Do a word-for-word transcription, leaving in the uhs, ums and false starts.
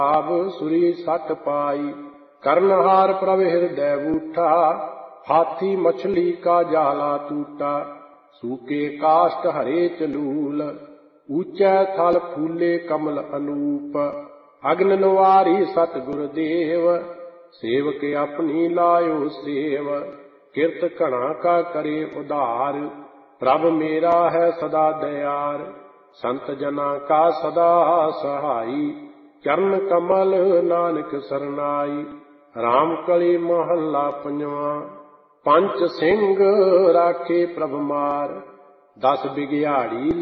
आव सुरी सट पाई। करनहार प्रभ हृदय बूठा, हाथी मछली का जाला टूटा। सूके काष्ट हरे चलूल, ऊंचे थल फूले कमल अनूप। अग्न निवारी सतगुर देव, सेवक अपनी लायो सेव। किरत घना का करे उधार, प्रभ मेरा है सदा दयार। संत जना का सदा सहाई, चरण कमल नानक सरनाई। राम कली महला पंजवा, पंच सिंह राखे प्रभ मार। दस बिगियाड़ी